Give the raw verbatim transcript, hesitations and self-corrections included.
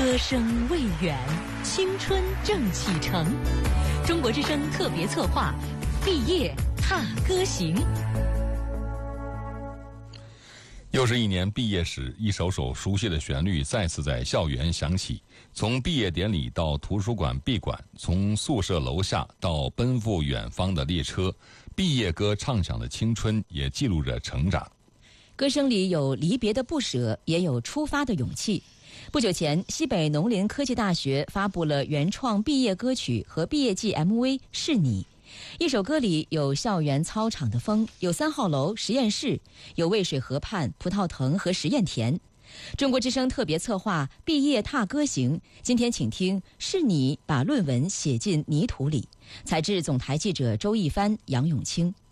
歌声未远，青春正启程。中国之声特别策划，毕业踏歌行。 又是一年毕业时，一首首熟悉的旋律再次在校园响起。从毕业典礼到图书馆闭馆，从宿舍楼下到奔赴远方的列车，毕业歌唱响的青春，也记录着成长。 歌声里有离别的不舍，也有出发的勇气。不久前，西北农林科技大学发布了原创毕业歌曲和毕业季 M V《是你》。一首歌里有校园操场的风，有三号楼实验室，有渭水河畔葡萄藤和实验田。中国之声特别策划毕业踏歌行，今天请听是你把论文写进泥土里。采自总台记者周一帆、杨永清。